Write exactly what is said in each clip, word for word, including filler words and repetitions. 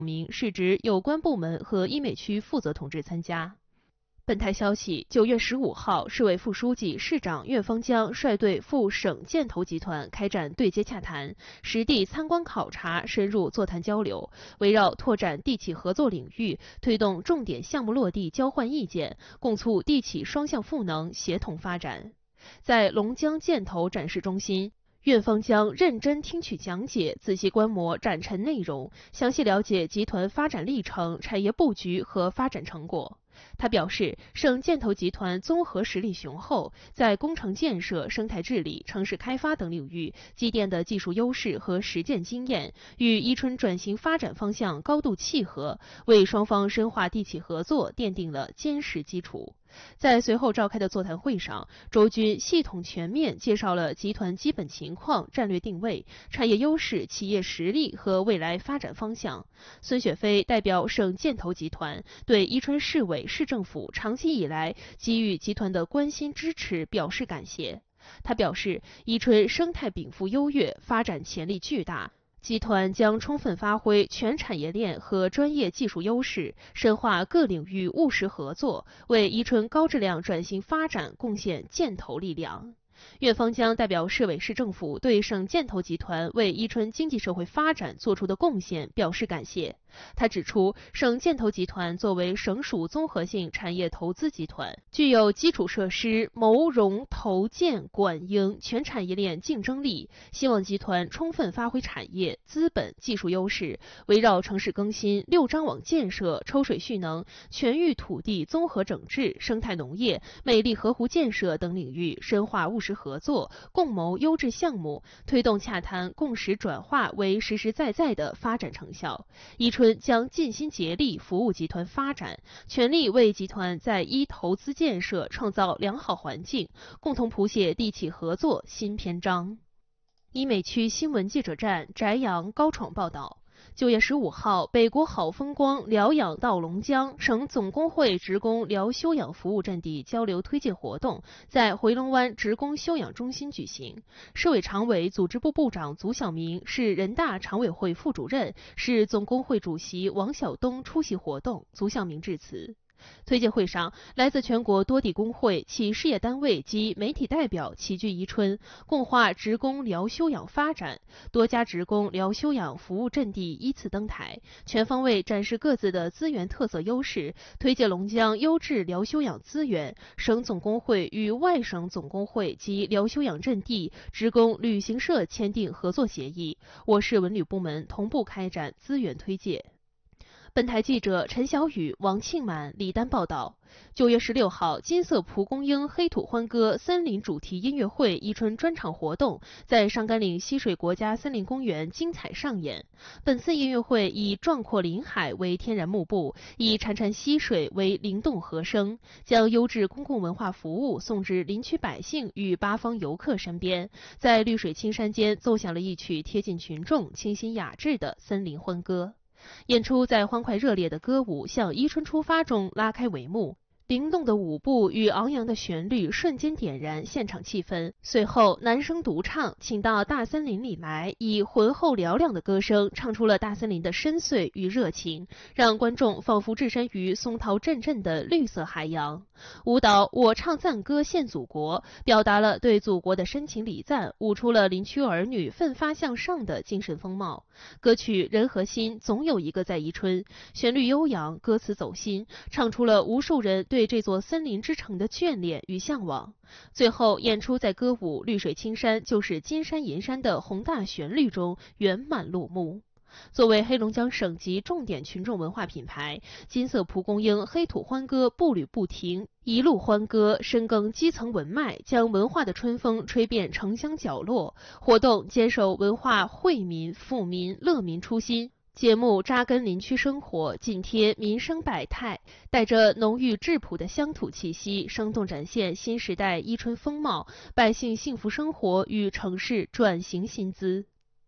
名是指有关部门和医美区负责同志参加。本台消息，九月十五号，市委副书记、市长岳方江率队赴省建投集团开展对接洽谈，实地参观考察，深入座谈交流，围绕拓展地企合作领域，推动重点项目落地交换意见，共促地企双向赋能，协同发展。在龙江建投展示中心，岳方江认真听取讲解，仔细观摩展陈内容，详细了解集团发展历程、产业布局和发展成果。他表示，省建投集团综合实力雄厚，在工程建设、生态治理、城市开发等领域积淀的技术优势和实践经验，与伊春转型发展方向高度契合，为双方深化地企合作奠定了坚实基础。在随后召开的座谈会上，周军系统全面介绍了集团基本情况、战略定位、产业优势、企业实力和未来发展方向。孙雪飞代表省建投集团对伊春市委、市政府长期以来给予集团的关心支持表示感谢。他表示，伊春生态禀赋优越，发展潜力巨大。集团将充分发挥全产业链和专业技术优势，深化各领域务实合作，为伊春高质量转型发展贡献建投力量。岳方江代表市委市政府对省建投集团为伊春经济社会发展做出的贡献表示感谢。他指出，省建投集团作为省属综合性产业投资集团，具有基础设施、谋融投建管应全产业链竞争力，希望集团充分发挥产业、资本、技术优势，围绕城市更新、六张网建设、抽水蓄能、全域土地综合整治、生态农业、美丽河湖建设等领域深化务实合作，共谋优质项目，推动洽谈共识转化为实实在在的发展成效。伊春将尽心竭力服务集团发展，全力为集团在伊投资建设创造良好环境，共同谱写地企合作新篇章。医美区新闻记者站翟阳、高闯报道。九月十五号，北国好风光疗养到龙江省总工会职工疗休养服务阵地交流推介活动在回龙湾职工休养中心举行。市委常委、组织部部长祖晓明、市人大常委会副主任、市总工会主席王晓东出席活动。祖晓明致辞。推介会上，来自全国多地工会、企事业单位及媒体代表齐聚宜春，共话职工疗休养发展。多家职工疗休养服务阵地依次登台，全方位展示各自的资源特色优势，推介龙江优质疗休养资源。省总工会与外省总工会及疗休养阵地、职工旅行社签订合作协议，我市文旅部门同步开展资源推介。本台记者陈小雨、王庆满、李丹报道。九月十六号，金色蒲公英黑土欢歌森林主题音乐会伊春专场活动在上甘岭溪水国家森林公园精彩上演。本次音乐会以壮阔林海为天然幕布，以潺潺溪水为灵动和声，将优质公共文化服务送至林区百姓与八方游客身边，在绿水青山间奏响了一曲贴近群众、清新雅致的森林欢歌。演出在欢快热烈的歌舞向伊春出发中拉开帷幕，灵动的舞步与昂扬的旋律瞬间点燃现场气氛。随后，男声独唱《请到大森林里来》，以浑厚嘹亮的歌声唱出了大森林的深邃与热情，让观众仿佛置身于松涛阵阵的绿色海洋。舞蹈《我唱赞歌献祖国》表达了对祖国的深情礼赞，舞出了林区儿女奋发向上的精神风貌。歌曲《人和心总有一个在宜春》，旋律悠扬，歌词走心，唱出了无数人对这座森林之城的眷恋与向往。最后，演出在歌舞《绿水青山就是金山银山》的宏大旋律中圆满落幕。作为黑龙江省级重点群众文化品牌，金色蒲公英黑土欢歌步履不停，一路欢歌，深耕基层文脉，将文化的春风吹遍城乡角落。活动坚守文化惠民、富民、乐民初心，节目扎根林区生活，紧贴民生百态，带着浓郁质朴的乡土气息，生动展现新时代伊春风貌，百姓幸福生活与城市转型新姿。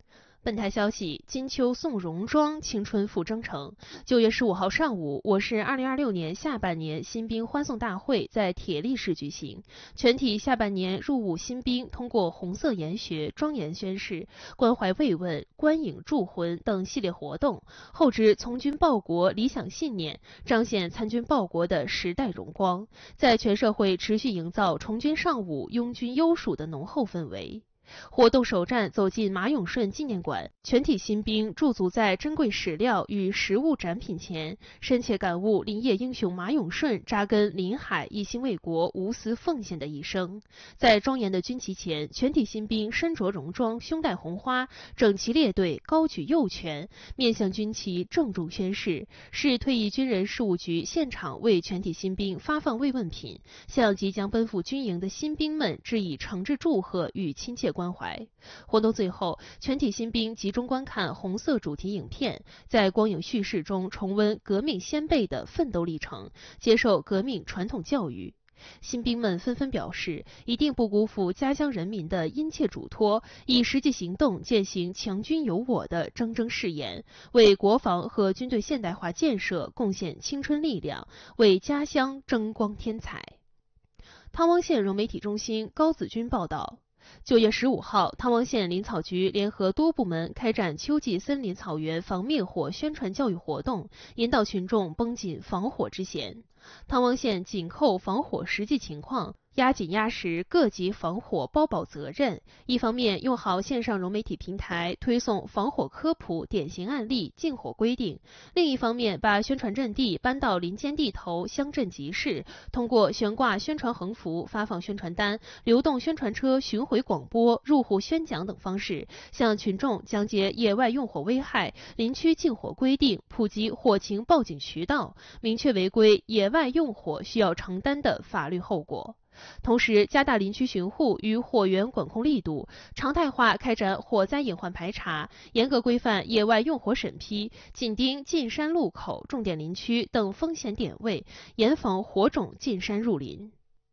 本台消息，金秋送戎装，青春复征程。九月十五号上午，我市二零二六年下半年新兵欢送大会在铁力市举行。全体下半年入伍新兵通过红色研学、庄严宣誓、关怀慰问、观影铸魂等系列活动，厚植从军报国理想信念，彰显参军报国的时代荣光，在全社会持续营造从军上武、拥军优属的浓厚氛围。活动首站走进马永顺纪念馆，全体新兵驻足在珍贵史料与实物展品前，深切感悟林业英雄马永顺扎根临海、一心为国、无私奉献的一生。在庄严的军旗前，全体新兵身着戎装，胸戴红花，整齐列队，高举右拳，面向军旗郑重宣誓。市退役军人事务局现场为全体新兵发放慰问品，向即将奔赴军营的新兵们致以诚挚祝贺与亲切关怀。活动最后，全体新兵集中观看红色主题影片，在光影叙事中重温革命先辈的奋斗历程，接受革命传统教育。新兵们纷纷表示，一定不辜负家乡人民的殷切嘱托，以实际行动践行强军有我的铮铮誓言，为国防和军队现代化建设贡献青春力量，为家乡争光添彩。汤汪县融媒体中心高子军报道。九月十五号，汤汪县林草局联合多部门开展秋季森林草原防灭火宣传教育活动，引导群众绷紧防火之弦。汤汪县紧扣防火实际情况，压紧压实各级防火包保责任，一方面用好线上融媒体平台推送防火科普典型案例、禁火规定，另一方面把宣传阵地搬到林间地头、乡镇集市，通过悬挂宣传横幅、发放宣传单、流动宣传车巡回广播、入户宣讲等方式，向群众讲解野外用火危害、林区禁火规定，普及火情报警渠道，明确违规野外用火需要承担的法律后果。同时，加大林区巡护与火源管控力度，常态化开展火灾隐患排查，严格规范野外用火审批，紧盯进山路口、重点林区等风险点位，严防火种进山入林。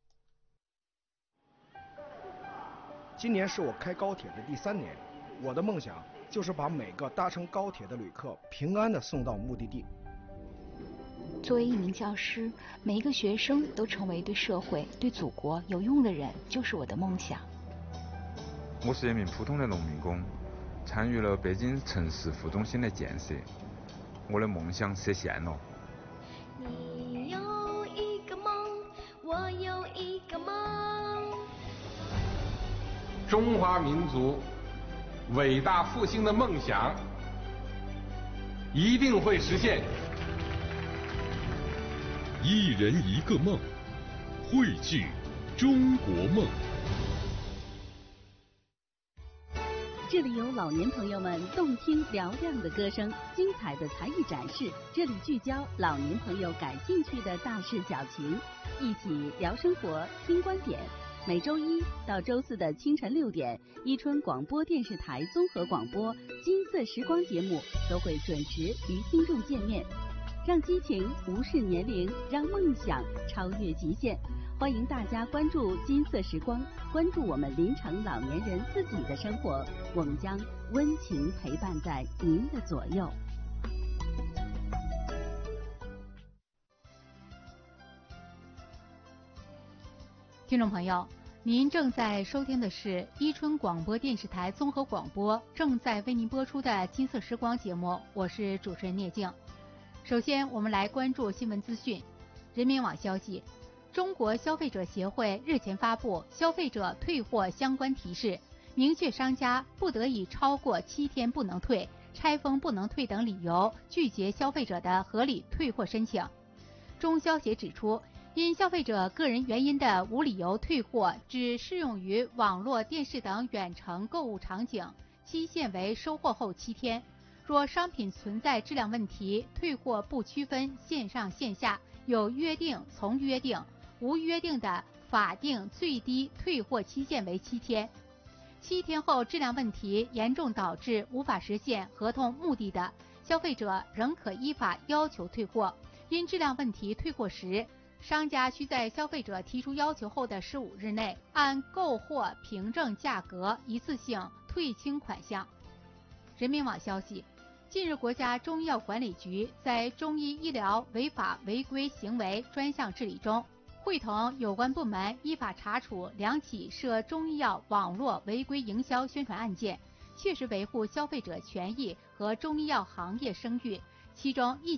今年是我开高铁的第三年，我的梦想就是把每个搭乘高铁的旅客平安地送到目的地。 作为一名教师，每一个学生都成为对社会、对祖国有用的人，就是我的梦想。 我是一名普通的农民工，参与了北京城市副中心的建设，我的梦想实现了。 你有一个梦，我有一个梦。 中华民族伟大复兴的梦想一定会实现。 一人一个梦，汇聚中国梦。 这里有老年朋友们动听嘹亮的歌声，精彩的才艺展示。这里聚焦老年朋友感兴趣的大事小情，一起聊生活、听观点。每周一到周四的清晨六点，伊春广播电视台综合广播《金色时光》节目都会准时与听众见面。让激情无视年龄，让梦想超越极限。欢迎大家关注金色时光，关注我们临城老年人自己的生活，我们将温情陪伴在您的左右。 听众朋友，您正在收听的是伊春广播电视台综合广播正在为您播出的金色时光节目，我是主持人聂静。首先，我们来关注新闻资讯。人民网消息，中国消费者协会日前发布消费者退货相关提示，明确商家不得以超过七天不能退、拆封不能退等理由拒绝消费者的合理退货申请。中消协指出，因消费者个人原因的无理由退货只适用于网络、电视等远程购物场景，期限为收货后七天。若商品存在质量问题，退货不区分线上线下，有约定从约定，无约定的法定最低退货期限为七天。七天后质量问题严重导致无法实现合同目的的，消费者仍可依法要求退货。因质量问题退货时，商家需在消费者提出要求后的十五日内，按购货凭证价格一次性退清款项。 人民网消息，近日国家中医药管理局在中医医疗违法违规行为专项治理中，会同有关部门依法查处两起涉中医药网络违规营销宣传案件，切实维护消费者权益和中医药行业声誉。其中一